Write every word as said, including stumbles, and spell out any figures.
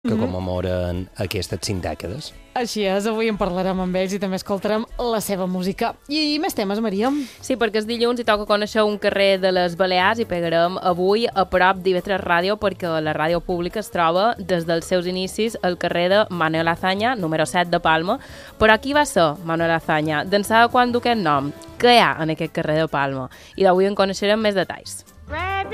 que commemoren aquestes cinc dècades. Així és, avui en parlarem amb ells i també escoltarem la seva música. I més temes, Maria? Sí, perquè és dilluns i toca conèixer un carrer de les Balears i pegarem avui a prop d'I V tres Ràdio perquè la ràdio pública es troba des dels seus inicis al carrer de Manuel Azaña, número set de Palma. Però qui va ser Manuel Azaña? D'ençà quan du aquest nom? Què hi ha en aquest carrer de Palma? I d'avui en coneixerem més detalls.